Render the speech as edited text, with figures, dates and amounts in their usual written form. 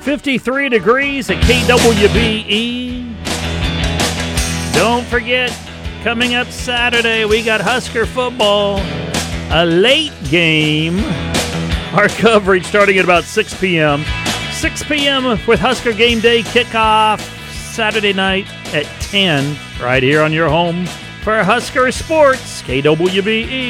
53 degrees at KWBE. Don't forget, coming up Saturday, we got Husker football, a late game. Our coverage starting at about 6 p.m. 6 p.m. with Husker Game Day kickoff Saturday night at 10, right here on your home for Husker Sports, KWBE.